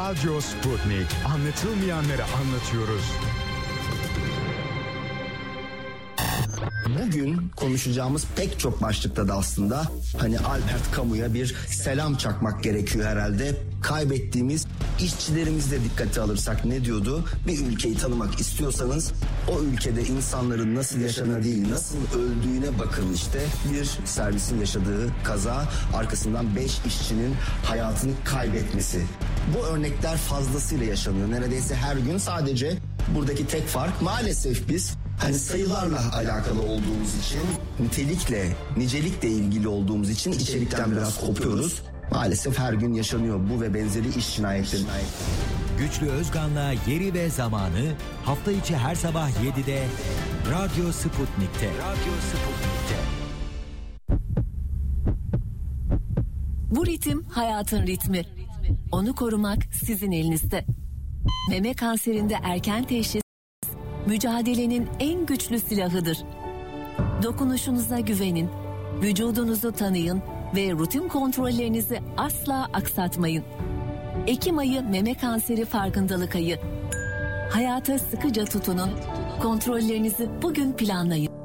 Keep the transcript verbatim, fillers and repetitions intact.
Radyo Sputnik. Anlatılmayanları anlatıyoruz. Bugün konuşacağımız pek çok başlıkta da aslında hani Albert Camus'a bir selam çakmak gerekiyor herhalde. Kaybettiğimiz işçilerimizi de dikkate alırsak ne diyordu? Bir ülkeyi tanımak istiyorsanız o ülkede insanların nasıl yaşadığına değil, nasıl öldüğüne bakın işte. Bir servisin yaşadığı kaza, arkasından beş işçinin hayatını kaybetmesi. Bu örnekler fazlasıyla yaşanıyor. Neredeyse her gün. Sadece buradaki tek fark maalesef biz hani sayılarla alakalı olduğumuz için, nitelikle, nicelikle ilgili olduğumuz için içerikten biraz kopuyoruz. Maalesef her gün yaşanıyor bu ve benzeri iş cinayetleri. Güçlü Özgan'la Yeri ve Zamanı hafta içi her sabah yedide Radyo Sputnik'te. Radyo Sputnik'te. Bu ritim hayatın ritmi. Onu korumak sizin elinizde. Meme kanserinde erken teşhis mücadelenin en güçlü silahıdır. Dokunuşunuza güvenin, vücudunuzu tanıyın ve rutin kontrollerinizi asla aksatmayın. Ekim ayı meme kanseri farkındalık ayı. Hayata sıkıca tutunun, kontrollerinizi bugün planlayın.